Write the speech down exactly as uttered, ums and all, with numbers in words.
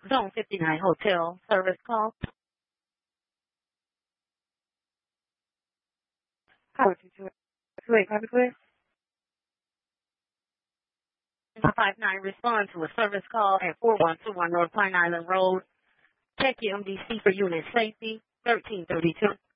Zone fifty-nine Hotel service call. How would you do it? Wait, copy, please. five nine respond to a service call at four one two one North Pine Island Road. Check your M D C for unit safety, thirteen thirty-two.